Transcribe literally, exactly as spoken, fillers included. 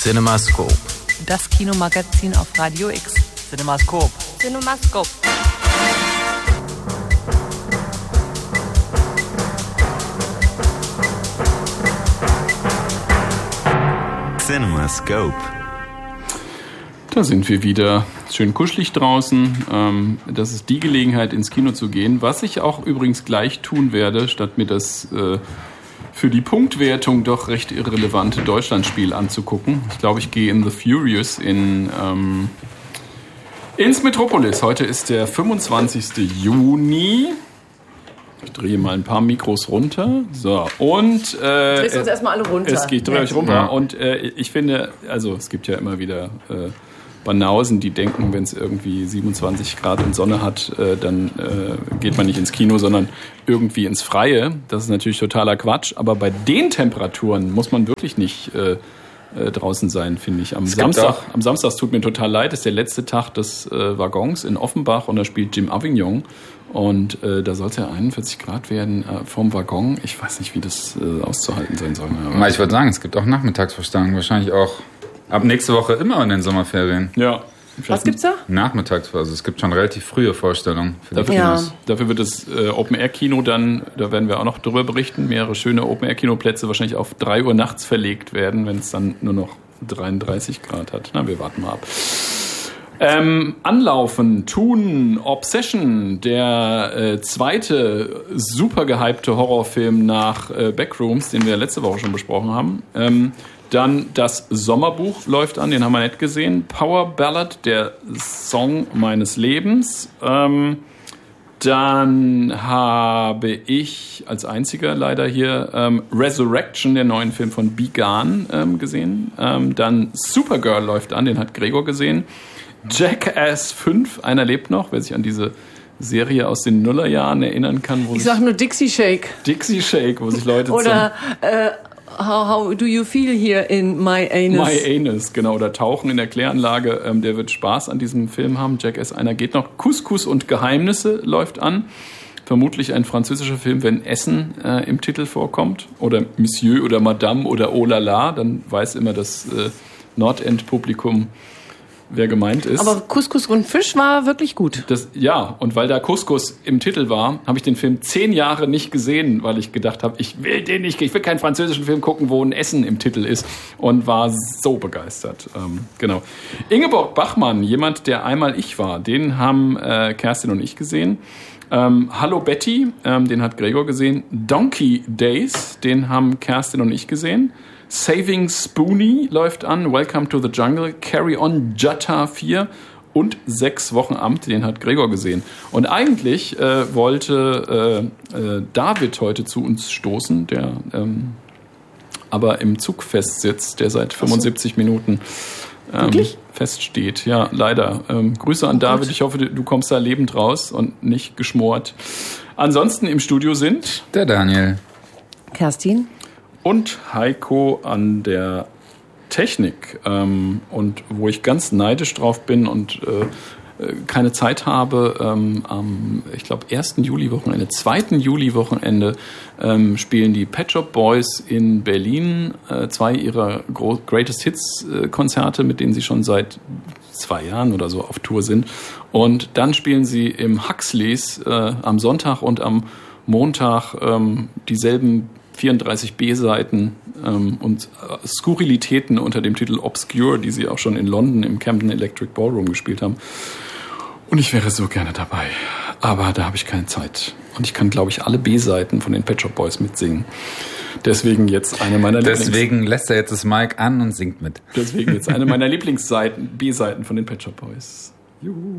CinemaScope. Das Kinomagazin auf Radio X. CinemaScope. CinemaScope. CinemaScope. Da sind wir wieder. Schön kuschelig draußen. Ähm, das ist die Gelegenheit, ins Kino zu gehen. Was ich auch übrigens gleich tun werde, statt mir das äh, für die Punktwertung doch recht irrelevante Deutschlandspiel anzugucken. Ich glaube, ich gehe in The Furious in, ähm, ins Metropolis. Heute ist der fünfundzwanzigste Juni. Ich drehe mal ein paar Mikros runter. So, und... Äh, Drehst uns erstmal alle runter. Es geht, drehe euch runter. Ja. Und äh, ich finde, also es gibt ja immer wieder... Äh, Banausen, die denken, wenn es irgendwie siebenundzwanzig Grad und Sonne hat, äh, dann äh, geht man nicht ins Kino, sondern irgendwie ins Freie. Das ist natürlich totaler Quatsch. Aber bei den Temperaturen muss man wirklich nicht äh, äh, draußen sein, finde ich. Am Samstag, am Samstag, es tut mir total leid, ist der letzte Tag des äh, Waggons in Offenbach und da spielt Jim Avignon. Und äh, da sollte ja einundvierzig Grad werden äh, vom Waggon. Ich weiß nicht, wie das äh, auszuhalten sein soll. Aber ich würde sagen, es gibt auch Nachmittagsvorstellungen, wahrscheinlich auch. Ab nächste Woche immer in den Sommerferien. Ja. Was gibt's da? Nachmittags, also es gibt schon relativ frühe Vorstellungen. Für dafür, ja. dafür wird das äh, Open-Air-Kino dann, da werden wir auch noch drüber berichten, mehrere schöne Open-Air-Kinoplätze wahrscheinlich auf drei Uhr nachts verlegt werden, wenn es dann nur noch dreiunddreißig Grad hat. Na, wir warten mal ab. Ähm, Anlaufen, Tun, Obsession, der äh, zweite super gehypte Horrorfilm nach äh, Backrooms, den wir letzte Woche schon besprochen haben. Ähm, Dann das Sommerbuch läuft an, den haben wir nicht gesehen. Power Ballad, der Song meines Lebens. Ähm, dann habe ich als einziger leider hier ähm, Resurrection, den neuen Film von Bigan, ähm, gesehen. Ähm, dann Supergirl läuft an, den hat Gregor gesehen. Jackass fünf, einer lebt noch, wer sich an diese Serie aus den Nullerjahren erinnern kann. Wo ich sag nur Dixie Shake. Dixie Shake, wo sich Leute Oder äh, how, how do you feel here in my anus? My Anus, genau. Oder Tauchen in der Kläranlage. Ähm, der wird Spaß an diesem Film haben. Jackass, einer geht noch. Couscous und Geheimnisse läuft an. Vermutlich ein französischer Film, wenn Essen äh, im Titel vorkommt. Oder Monsieur oder Madame oder Oh la la. Dann weiß immer das äh, Nordend-Publikum, wer gemeint ist. Aber Couscous und Fisch war wirklich gut. Das, ja, und weil da Couscous im Titel war, habe ich den Film zehn Jahre nicht gesehen, weil ich gedacht habe, ich will den nicht, ich will keinen französischen Film gucken, wo ein Essen im Titel ist, und war so begeistert. Ähm, genau. Ingeborg Bachmann, jemand, der einmal ich war, den haben äh, Kerstin und ich gesehen. Ähm, Hallo Betty, ähm, den hat Gregor gesehen. Donkey Days, den haben Kerstin und ich gesehen. Saving Spoonie läuft an, Welcome to the Jungle, Carry On Jatta vier und Sechs Wochen Amt, den hat Gregor gesehen. Und eigentlich äh, wollte äh, äh, David heute zu uns stoßen, der ähm, aber im Zug festsitzt, der seit fünfundsiebzig so. Minuten ähm, feststeht. Ja, leider. Ähm, Grüße an oh David, ich hoffe, du kommst da lebend raus und nicht geschmort. Ansonsten im Studio sind der Daniel, Kerstin und Heiko an der Technik. Ähm, und wo ich ganz neidisch drauf bin und äh, keine Zeit habe, ähm, am, ich glaube, ersten Juli-Wochenende, zweiten Juli-Wochenende ähm, spielen die Pet Shop Boys in Berlin äh, zwei ihrer Gro- Greatest Hits-Konzerte, mit denen sie schon seit zwei Jahren oder so auf Tour sind. Und dann spielen sie im Huxleys äh, am Sonntag und am Montag ähm, dieselben vierunddreißig B-Seiten ähm, und äh, Skurrilitäten unter dem Titel Obscure, die sie auch schon in London im Camden Electric Ballroom gespielt haben. Und ich wäre so gerne dabei. Aber da habe ich keine Zeit. Und ich kann, glaube ich, alle B-Seiten von den Pet Shop Boys mitsingen. Deswegen jetzt eine meiner Lieblings... Deswegen lässt er jetzt das Mic an und singt mit. Deswegen jetzt eine meiner Lieblingsseiten, B-Seiten von den Pet Shop Boys. Juhu.